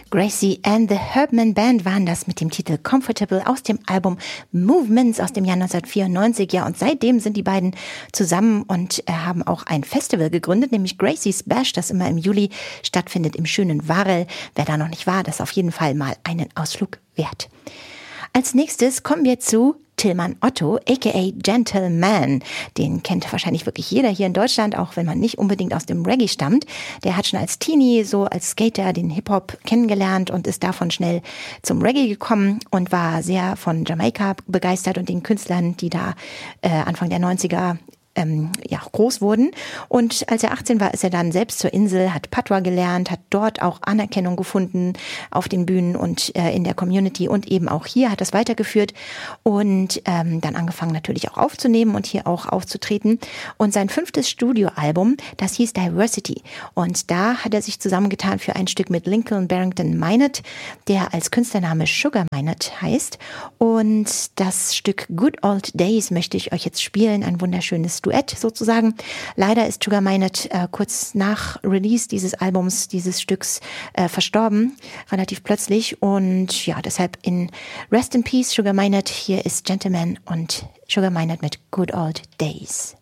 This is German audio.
Gracie and the Herbman Band waren das mit dem Titel Comfortable aus dem Album Movements aus dem Jahr 1994. Ja, und seitdem sind die beiden zusammen und haben auch ein Festival gegründet, nämlich Gracie's Bash, das immer im Juli stattfindet im schönen Varel. Wer da noch nicht war, das ist auf jeden Fall mal einen Ausflug wert. Als nächstes kommen wir zu Tilman Otto, aka Gentleman. Den kennt wahrscheinlich wirklich jeder hier in Deutschland, auch wenn man nicht unbedingt aus dem Reggae stammt. Der hat schon als Teenie, so als Skater, den Hip-Hop kennengelernt und ist davon schnell zum Reggae gekommen und war sehr von Jamaika begeistert und den Künstlern, die da Anfang der 90er groß wurden. Und als er 18 war, ist er dann selbst zur Insel, hat Patois gelernt, hat dort auch Anerkennung gefunden auf den Bühnen und in der Community und eben auch hier hat das weitergeführt und dann angefangen natürlich auch aufzunehmen und hier auch aufzutreten. Und sein 5. Studioalbum, das hieß Diversity. Und da hat er sich zusammengetan für ein Stück mit Lincoln Barrington Minot, der als Künstlername Sugar Minot heißt. Und das Stück Good Old Days möchte ich euch jetzt spielen, ein wunderschönes Duett sozusagen. Leider ist Sugar Minot kurz nach Release dieses Albums, dieses Stücks verstorben, relativ plötzlich. Und ja, deshalb in Rest in Peace Sugar Minot. Hier ist Gentleman und Sugar Minot mit Good Old Days.